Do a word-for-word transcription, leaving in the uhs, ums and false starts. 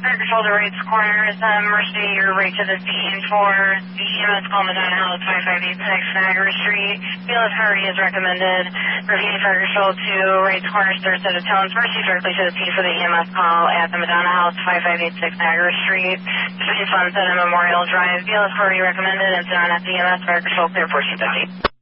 Fire Control to Wrights Corners, um, emergency, your right to the scene for the E M S call Madonna House five five eight six Niagara Street. B L S priority is recommended. Repeating Fire Control to Wrights Corners, third set of tones, emergency directly to the scene for the E M S call at the Madonna House five five eight six Niagara Street. Between Sunset and Memorial Drive, B L S priority recommended, and on at the E M S Fire Control clear fourteen fifty.